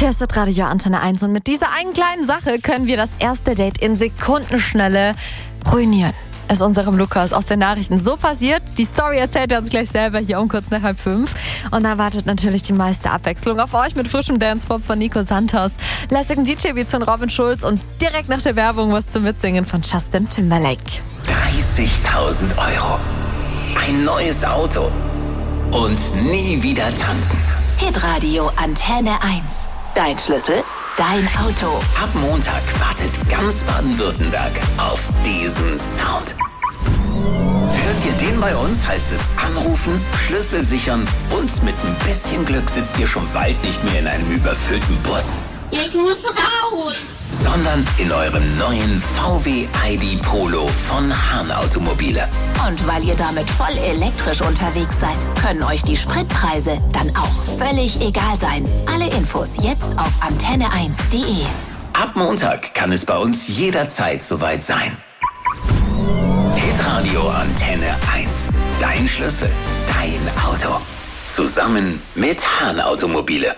Hier ist das Radio Antenne 1 und mit dieser einen kleinen Sache können wir das erste Date in Sekundenschnelle ruinieren. Ist unserem Lukas aus den Nachrichten so passiert. Die Story erzählt er uns gleich selber hier um kurz nach 4:30. Und da wartet natürlich die meiste Abwechslung auf euch mit frischem Dance-Pop von Nico Santos, lässigem DJ-Beats von Robin Schulz und direkt nach der Werbung was zum Mitsingen von Justin Timberlake. 30.000 €, ein neues Auto und nie wieder tanken. Hitradio Antenne 1. Dein Schlüssel, dein Auto. Ab Montag wartet ganz Baden-Württemberg auf diesen Sound. Hört ihr den bei uns, heißt es anrufen, Schlüssel sichern und mit ein bisschen Glück sitzt ihr schon bald nicht mehr in einem überfüllten Bus. Ich muss raus! Sondern in eurem neuen VW ID Polo von Hahn Automobile. Und weil ihr damit voll elektrisch unterwegs seid, können euch die Spritpreise dann auch völlig egal sein. Alle Infos jetzt auf antenne1.de. Ab Montag kann es bei uns jederzeit soweit sein. Hitradio Antenne 1. Dein Schlüssel, dein Auto. Zusammen mit Hahn Automobile.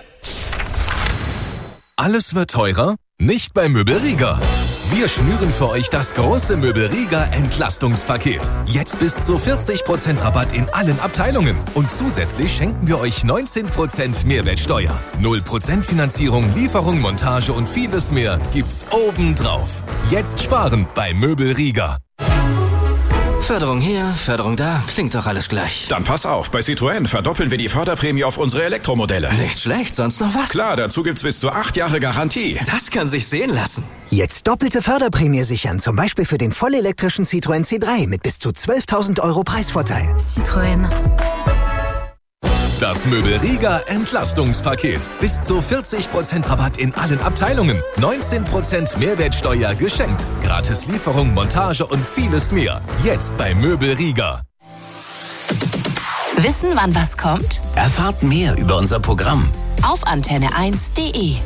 Alles wird teurer? Nicht bei Möbel Rieger. Wir schnüren für euch das große Möbel Rieger Entlastungspaket. Jetzt bis zu 40% Rabatt in allen Abteilungen. Und zusätzlich schenken wir euch 19% Mehrwertsteuer. 0% Finanzierung, Lieferung, Montage und vieles mehr gibt's obendrauf. Jetzt sparen bei Möbel Rieger. Förderung hier, Förderung da, klingt doch alles gleich. Dann pass auf, bei Citroën verdoppeln wir die Förderprämie auf unsere Elektromodelle. Nicht schlecht, sonst noch was? Klar, dazu gibt's bis zu 8 Jahre Garantie. Das kann sich sehen lassen. Jetzt doppelte Förderprämie sichern, zum Beispiel für den vollelektrischen Citroën C3 mit bis zu 12.000 € Preisvorteil. Citroën. Das Möbel Rieger Entlastungspaket. Bis zu 40% Rabatt in allen Abteilungen. 19% Mehrwertsteuer geschenkt. Gratis Lieferung, Montage und vieles mehr. Jetzt bei Möbel Rieger. Wissen, wann was kommt? Erfahrt mehr über unser Programm Auf antenne1.de.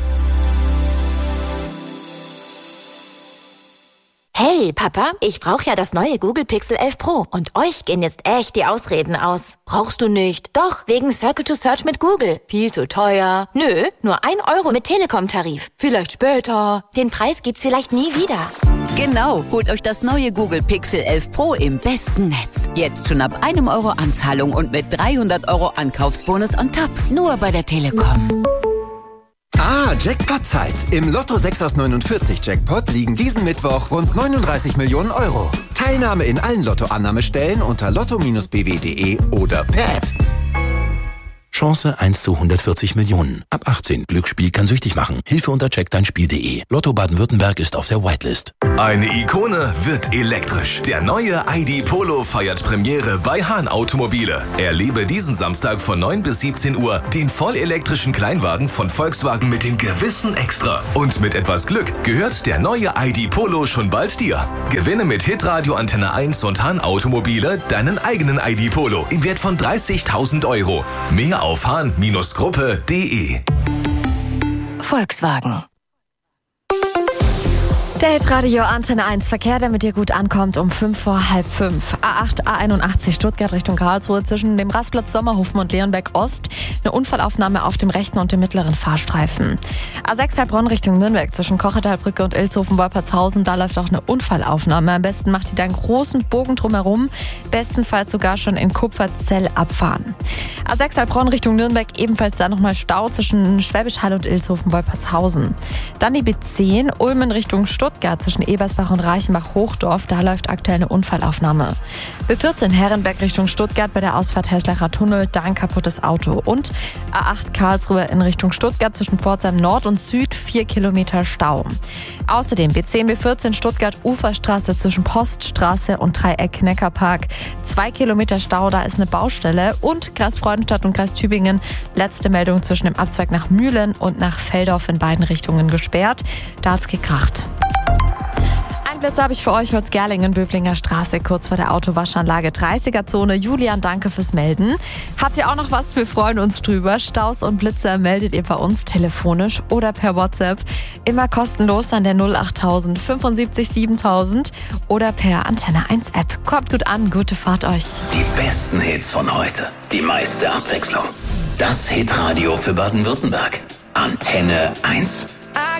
Hey, Papa, ich brauche ja das neue Google Pixel 11 Pro. Und euch gehen jetzt echt die Ausreden aus. Brauchst du nicht? Doch, wegen Circle to Search mit Google. Viel zu teuer. Nö, nur 1 € mit Telekom-Tarif. Vielleicht später. Den Preis gibt's vielleicht nie wieder. Genau, holt euch das neue Google Pixel 11 Pro im besten Netz. Jetzt schon ab 1 € Anzahlung und mit 300 € Ankaufsbonus on top. Nur bei der Telekom. Jackpot-Zeit. Im Lotto 6 aus 49 Jackpot liegen diesen Mittwoch rund 39 Millionen €. Teilnahme in allen Lotto-Annahmestellen unter lotto-bw.de oder per App. Chance 1 zu 140 Millionen. Ab 18. Glücksspiel kann süchtig machen. Hilfe unter checkdeinspiel.de. Lotto Baden-Württemberg ist auf der Whitelist. Eine Ikone wird elektrisch. Der neue ID Polo feiert Premiere bei Hahn Automobile. Erlebe diesen Samstag von 9 bis 17 Uhr den vollelektrischen Kleinwagen von Volkswagen mit dem gewissen Extra. Und mit etwas Glück gehört der neue ID Polo schon bald dir. Gewinne mit Hitradio Antenne 1 und Hahn Automobile deinen eigenen ID Polo im Wert von 30.000 €. Mehr auf hahn-gruppe.de. Volkswagen. Der Hitradio Antenne 1 Verkehr, der mit dir gut ankommt, um 5:45. A8, A81 Stuttgart Richtung Karlsruhe zwischen dem Rastplatz Sommerhofen und Leonberg Ost. Eine Unfallaufnahme auf dem rechten und dem mittleren Fahrstreifen. A6 Heilbronn Richtung Nürnberg zwischen Kochetalbrücke und Ilshofen-Wolpertshausen. Da läuft auch eine Unfallaufnahme. Am besten macht ihr da einen großen Bogen drumherum. Bestenfalls sogar schon in Kupferzell abfahren. A6 Heilbronn Richtung Nürnberg, ebenfalls da nochmal Stau zwischen Schwäbisch Hall und Ilshofen-Wolpertshausen. Dann die B10 Ulmen Richtung Stuttgart zwischen Ebersbach und Reichenbach-Hochdorf. Da läuft aktuell eine Unfallaufnahme. B14 Herrenberg Richtung Stuttgart bei der Ausfahrt Heslacher Tunnel. Da ein kaputtes Auto. Und A8 Karlsruhe in Richtung Stuttgart zwischen Pforzheim Nord und Süd 4 Kilometer Stau. Außerdem B10, B14 Stuttgart Uferstraße zwischen Poststraße und Dreieck Neckarpark. 2 Kilometer Stau, da ist eine Baustelle. Und Kreis Freudenstadt und Kreis Tübingen. Letzte Meldung zwischen dem Abzweig nach Mühlen und nach Feldorf in beiden Richtungen gesperrt. Da hat's gekracht. Blitz habe ich für euch heute Gerlingen, Böblinger Straße, kurz vor der Autowaschanlage 30er-Zone. Julian, danke fürs Melden. Habt ihr auch noch was? Wir freuen uns drüber. Staus und Blitzer meldet ihr bei uns telefonisch oder per WhatsApp. Immer kostenlos an der 08000 75 7000 oder per Antenne 1 App. Kommt gut an, gute Fahrt euch. Die besten Hits von heute, die meiste Abwechslung. Das Hitradio für Baden-Württemberg. Antenne 1.